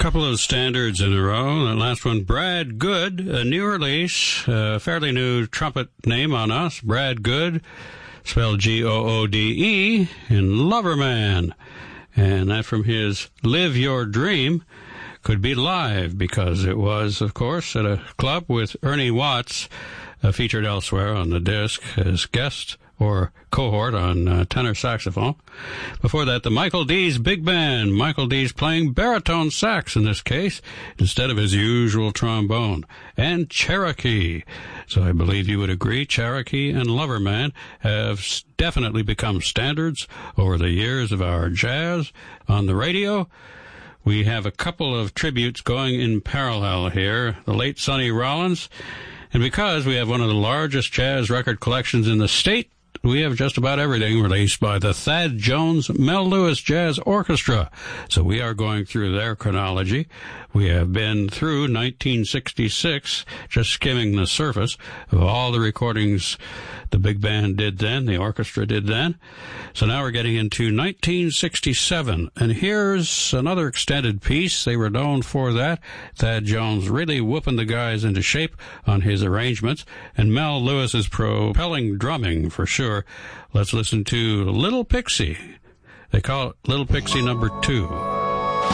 Couple of standards in a row. That last one, Brad Good, a new release, a fairly new trumpet name on us. Brad Good, spelled G-O-O-D-E, in Loverman. And that from his Live Your Dream. Could be live, because it was, of course, at a club with Ernie Watts, featured elsewhere on the disc as guest or cohort on tenor saxophone. Before that, the Michael Dees Big Band. Michael Dees playing baritone sax in this case, instead of his usual trombone. And Cherokee. So I believe you would agree, Cherokee and Loverman have definitely become standards over the years of our jazz on the radio. We have a couple of tributes going in parallel here. The late Sonny Rollins. And because we have one of the largest jazz record collections in the state, we have just about everything released by the Thad Jones Mel Lewis Jazz Orchestra. So we are going through their chronology. We have been through 1966, just skimming the surface of all the recordings the big band did then, the orchestra did then. So now we're getting into 1967. And here's another extended piece. They were known for that. Thad Jones really whooping the guys into shape on his arrangements. And Mel Lewis's propelling drumming, for sure. Let's listen to Little Pixie. They call it Little Pixie number 2.